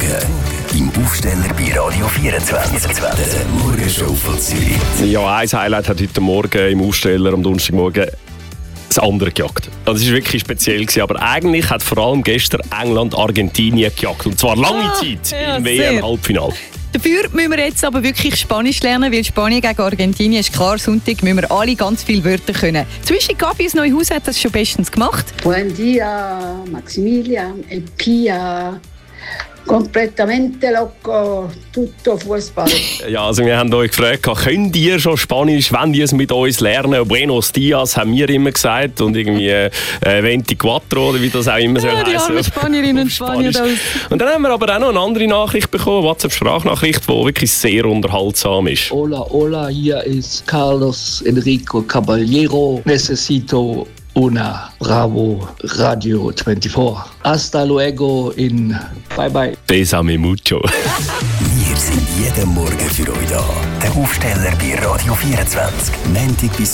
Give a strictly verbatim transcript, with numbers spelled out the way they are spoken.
Im Aufsteller bei Radio vierundzwanzig. Der Morgenshow von Zürich. Ja, ein Highlight hat heute Morgen im Aufsteller am Donnerstagmorgen das andere gejagt. Also es war wirklich speziell gewesen, aber eigentlich hat vor allem gestern England Argentinien gejagt. Und zwar lange ah, Zeit ja, im W M-Halbfinale. Dafür müssen wir jetzt aber wirklich Spanisch lernen, weil Spanien gegen Argentinien ist klar. Sonntag müssen wir alle ganz viele Wörter können. Zwischen Gabi aus Neuhaus hat das schon bestens gemacht. Buen dia, Maximilian, el Pia. Completamente loco, tutto Fußball. Ja, also wir haben euch gefragt, könnt ihr schon Spanisch, wenn ihr es mit uns lernen? Buenos dias haben wir immer gesagt und irgendwie äh, veinticuatro oder wie das auch immer ja, soll die heißen. armen Spanierinnen und Spanier. Und dann haben wir aber auch noch eine andere Nachricht bekommen, WhatsApp-Sprachnachricht, die wirklich sehr unterhaltsam ist. Hola, hola, hier ist Carlos Enrico Caballero. Necesito una Bravo Radio vierundzwanzig. Hasta luego in Bye Bye. Besame mucho. Wir sind jeden Morgen für euch da. Der Aufsteller bei Radio vierundzwanzig. Montag bis